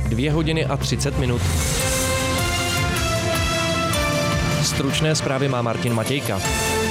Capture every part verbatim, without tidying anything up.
dvě hodiny a třicet minut. Stručné zprávy má Martin Matějka.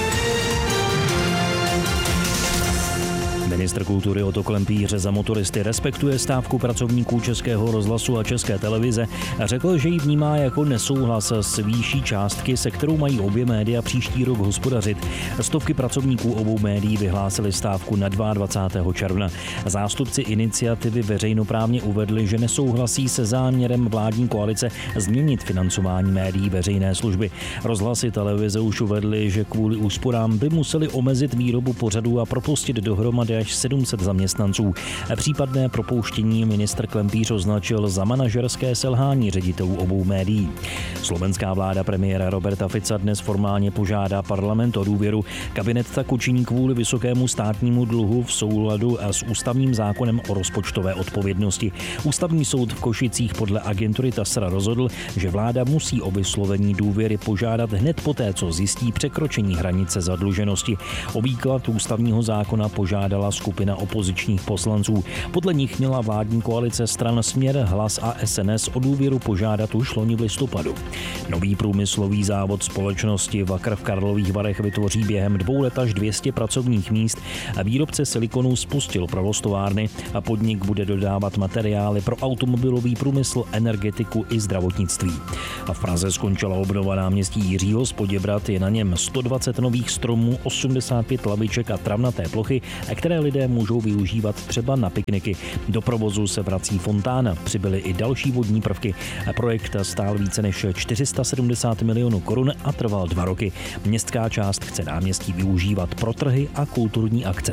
Ministr kultury Otto Klempíř za motoristy respektuje stávku pracovníků Českého rozhlasu a České televize a řekl, že ji vnímá jako nesouhlas s výší částky, se kterou mají obě média příští rok hospodařit. Stovky pracovníků obou médií vyhlásili stávku na dvacátého druhého června. Zástupci iniciativy veřejnoprávně uvedli, že nesouhlasí se záměrem vládní koalice změnit financování médií veřejné služby. Rozhlasy televize už uvedly, že kvůli úsporám by museli omezit výrobu pořadů a propustit dohromady až sedm set zaměstnanců. Případné propouštění ministr Klempíř označil za manažerské selhání ředitelů obou médií. Slovenská vláda premiéra Roberta Fica dnes formálně požádá parlament o důvěru. Kabinet tak učiní kvůli vysokému státnímu dluhu v souladu s ústavním zákonem o rozpočtové odpovědnosti. Ústavní soud v Košicích podle agentury TASR rozhodl, že vláda musí o vyslovení důvěry požádat hned poté, co zjistí překročení hranice zadluženosti. O výklad ústavního zákona požádala skupina opozičních poslanců. Podle nich měla vládní koalice stran Směr, Hlas a S N S o důvěru požádat už loni v listopadu. Nový průmyslový závod společnosti Wacker v Karlových Varech vytvoří během dvou let až dvě stě pracovních míst a výrobce silikonů spustil provoztovárny a podnik bude dodávat materiály pro automobilový průmysl, energetiku i zdravotnictví. A v Praze skončila obnova náměstí Jiřího z Poděbrad, je na něm sto dvacet nových stromů, osmdesát pět laviček a travnaté plochy, které lidé můžou využívat třeba na pikniky. Do provozu se vrací fontána, přibyly i další vodní prvky. Projekt stál více než čtyři sta sedmdesát milionů korun a trval dva roky. Městská část chce náměstí využívat pro trhy a kulturní akce.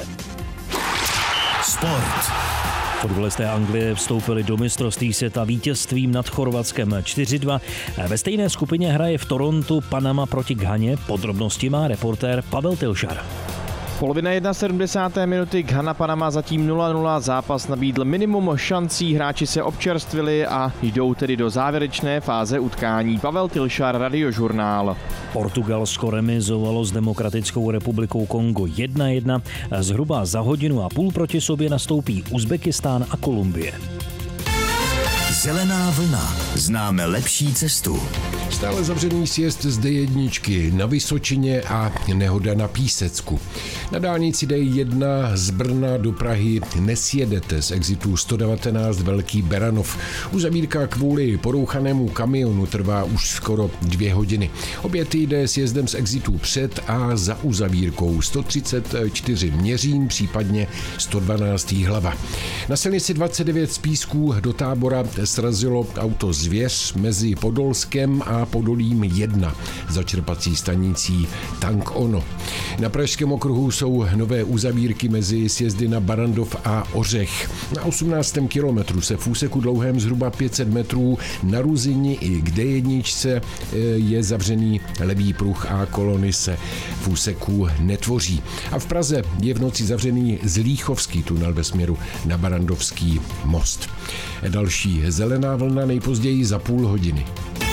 Sport. Fotbalisté Anglie vstoupili do mistrovství světa vítězstvím nad Chorvatskem čtyři dva. Ve stejné skupině hraje v Torontu Panama proti Ghaně. Podrobnosti má reportér Pavel Tilšar. Polovina sedmdesáté první minuty, Ghana Panama zatím nula nula, zápas nabídl minimum šancí, hráči se občerstvili a jdou tedy do závěrečné fáze utkání. Pavel Tilšar, Radiožurnál. Portugalsko remizovalo s Demokratickou republikou Kongo jedna jedna. Zhruba za hodinu a půl proti sobě nastoupí Uzbekistán a Kolumbie. Zelená vlna. Známe lepší cestu. Stále zavřený sjezd z D jedna na Vysočině a nehoda na Písecku. Na dálnici D jedna z Brna do Prahy nesjedete z exitu sto devatenáct Velký Beranov. Uzavírka kvůli porouchanému kamionu trvá už skoro dvě hodiny. Opět jde sjezdem z exitu před a za uzavírkou sto třicet čtyři Měřín, případně sto dvanáct Jihlava. Na silnici dvacet devět z Písků do Tábora srazilo auto Zvěř mezi Podolskem a Podolím jedna za čerpací stanicí Tank Ono. Na Pražském okruhu jsou nové uzavírky mezi sjezdy na Barandov a Ořech. Na osmnáctém kilometru se v úseku dlouhém zhruba pět set metrů na Ruzini i k D jedna je zavřený levý pruh a kolony se v úseku netvoří. A v Praze je v noci zavřený Zlíchovský tunel ve směru na Barandovský most. Další zelená vlna nejpozději za půl hodiny.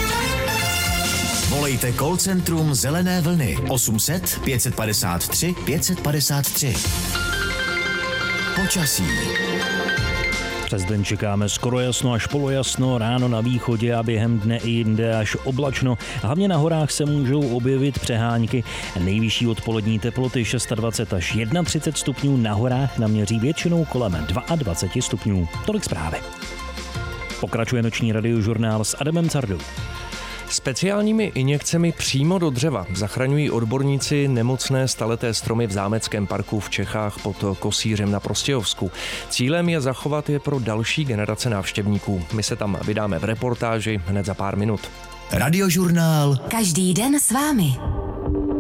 Volejte call centrum Zelené vlny osm set pět padesát tři pět padesát tři. Počasí. Přes den čekáme skoro jasno až polojasno, ráno na východě a během dne i jinde až oblačno. Hlavně na horách se můžou objevit přehánky. Nejvyšší odpolední teploty dvacet šest až třicet jedna stupňů, na horách naměří většinou kolem dvacet dva stupňů. Tolik zprávy. Pokračuje noční radiožurnál s Adamem Cardou. Speciálními injekcemi přímo do dřeva zachraňují odborníci nemocné staleté stromy v Zámeckém parku v Čechách pod Kosířem na Prostějovsku. Cílem je zachovat je pro další generace návštěvníků. My se tam vydáme v reportáži hned za pár minut. Radiožurnál. Každý den s vámi.